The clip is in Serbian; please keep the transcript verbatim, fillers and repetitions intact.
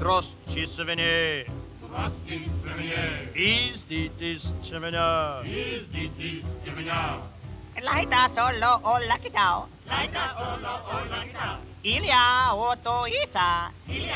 Trosčisveně. Trosčisveně. Izditistveně. Izditistveně. Laita solo o lakitao. Laita solo o lakitao. Ilya o to isa. Ilya